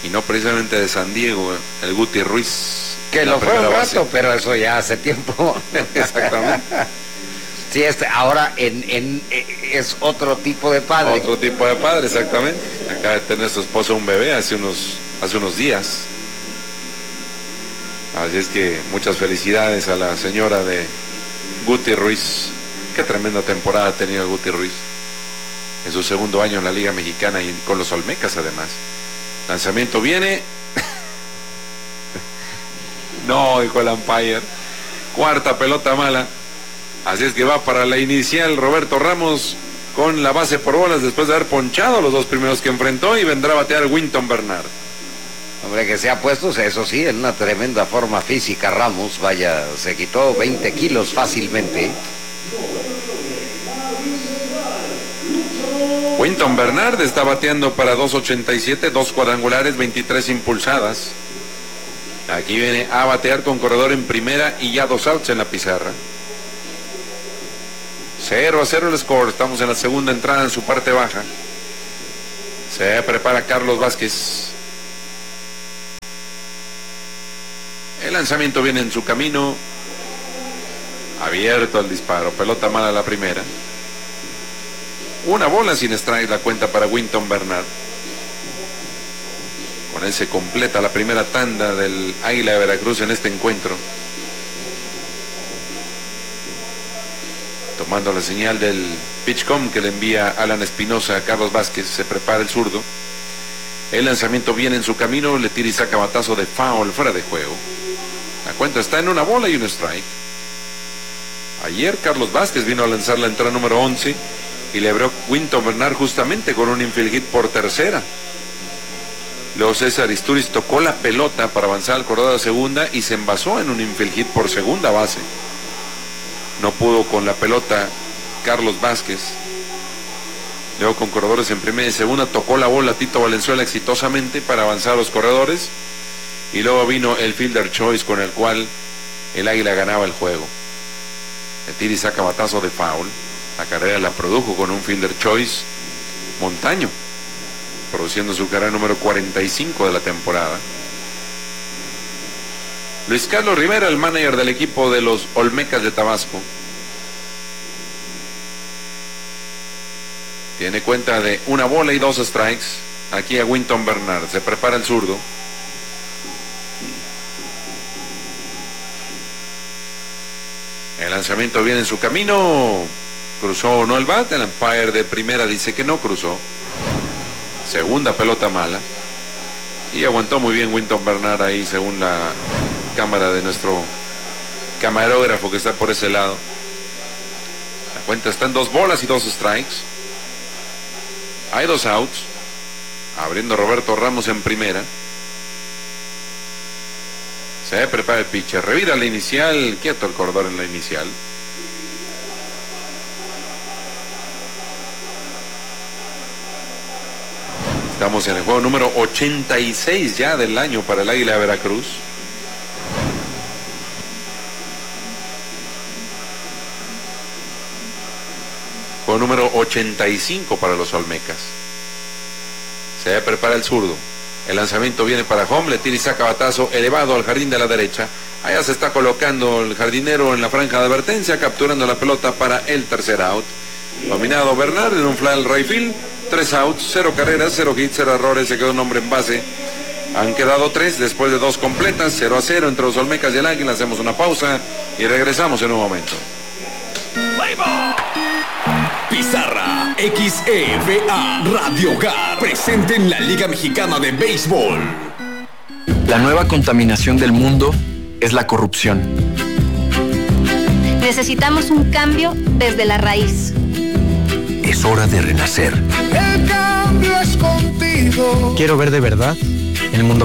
Y no precisamente de San Diego, el Guti Ruiz. Que lo fue un rato, pero eso ya hace tiempo. Exactamente. Sí, ahora es otro tipo de padre. Otro tipo de padre, exactamente. Acaba de tener su esposa un bebé hace unos días. Así es que muchas felicidades a la señora de Guti Ruiz. Qué tremenda temporada ha tenido Guti Ruiz. En su segundo año en la Liga Mexicana y con los Olmecas además. Lanzamiento viene. No, dijo el umpire. Cuarta pelota mala. Así es que va para la inicial Roberto Ramos con la base por bolas después de haber ponchado a los dos primeros que enfrentó, y vendrá a batear Winton Bernard. Hombre, que se ha puesto, eso sí, en una tremenda forma física Ramos. Vaya, se quitó 20 kilos fácilmente. Winton Bernard está bateando para 2.87, 2 cuadrangulares, 23 impulsadas. Aquí viene a batear con corredor en primera y ya 2 outs en la pizarra. 0-0 el score. Estamos en la segunda entrada en su parte baja. Se prepara Carlos Vázquez. El lanzamiento viene en su camino. Abierto el disparo. Pelota mala la primera. Una bola sin strike la cuenta para Winton Bernard. Con él se completa la primera tanda del Águila de Veracruz en este encuentro. Tomando la señal del pitchcom que le envía Alan Espinosa a Carlos Vázquez, se prepara el zurdo. El lanzamiento viene en su camino, le tira y saca batazo de foul fuera de juego. La cuenta está en una bola y un strike. Ayer Carlos Vázquez vino a lanzar la entrada número 11 y le abrió Winton Bernard justamente con un infield hit por tercera. Luego César Isturiz tocó la pelota para avanzar al corredor de segunda y se envasó en un infield hit por segunda base. No pudo con la pelota Carlos Vázquez. Luego con corredores en primera y segunda tocó la bola Tito Valenzuela exitosamente para avanzar a los corredores. Y luego vino el fielder choice con el cual el Águila ganaba el juego. Le tira y saca batazo de foul. La carrera la produjo con un fielder choice Montaño, produciendo su carrera número 45 de la temporada. Luis Carlos Rivera, el manager del equipo de los Olmecas de Tabasco, tiene cuenta de una bola y 2 strikes. Aquí a Winton Bernard. Se prepara el zurdo. El lanzamiento viene en su camino. ¿Cruzó o no el bat? El umpire de primera dice que no cruzó. Segunda pelota mala. Y aguantó muy bien Winton Bernard ahí, según la cámara de nuestro camarógrafo que está por ese lado. La cuenta está en 2 bolas y 2 strikes. Hay 2 outs. Abriendo Roberto Ramos en primera. Se prepara el pitcher. Revira la inicial. Quieto el corredor en la inicial. Estamos en el juego número 86 ya del año para el Águila de Veracruz. Juego número 85 para los Olmecas. Se prepara el zurdo. El lanzamiento viene para home, le tira y saca batazo elevado al jardín de la derecha. Allá se está colocando el jardinero en la franja de advertencia, capturando la pelota para el tercer out. Dominado Bernard en un fly al right field. 3 outs, 0 carreras, 0 hits, 0 errores, se quedó un hombre en base. Han quedado 3 después de 2 completas, 0-0 entre los Olmecas y el Águila. Hacemos una pausa y regresamos en un momento. Pizarra XEVA Radio Hogar, presente en la Liga Mexicana de Béisbol. La nueva contaminación del mundo es la corrupción. Necesitamos un cambio desde la raíz. Es hora de renacer. El cambio es contigo. Quiero ver de verdad el mundo